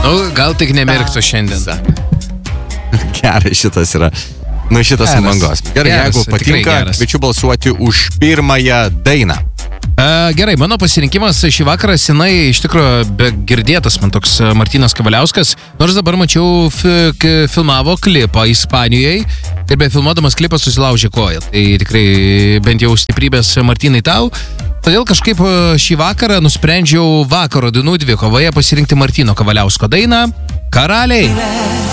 Gal tik nemirktų šiandien. Gerai, šitas yra. Šitas ant bangos. Gerai, jeigu patinka, kviečiu balsuoti už pirmąją dainą. Gerai, mano pasirinkimas šį vakarą senai iš tikrųjų begirdėtas man toks Martynas Kavaliauskas, nors dabar mačiau filmavo klipą Ispanijoje ir be filmuodamas klipą susilaužė koją. Tai tikrai bent jau stiprybės Martynai tau. Todėl kažkaip šį vakarą nusprendžiau vakaro dainų dvikovoje pasirinkti Martyno Kavaliausko dainą Karaliai.